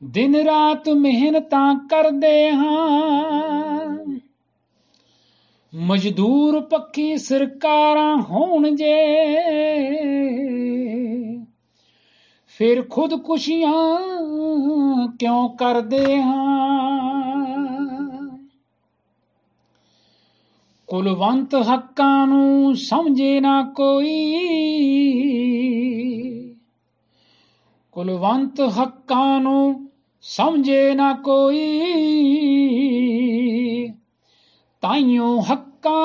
ਦਿਨ ਰਾਤ ਮਿਹਨਤਾਂ ਕਰਦੇ ਹਾਂ, ਮਜ਼ਦੂਰ ਪੱਕੀ ਸਰਕਾਰਾਂ ਹੋਣ ਜੇ, ਫਿਰ ਖੁਦਕੁਸ਼ੀਆਂ ਕਿਉਂ ਕਰਦੇ ਹਾਂ। ਕੁਲਵੰਤ ਹੱਕਾਂ ਨੂੰ ਸਮਝੇ ਨਾ ਕੋਈ, ਕੁਲਵੰਤ ਹੱਕਾਂ ਨੂੰ ਸਮਝੇ ਨਾ ਕੋਈ, ਤਾਈਓ ਹੱਕ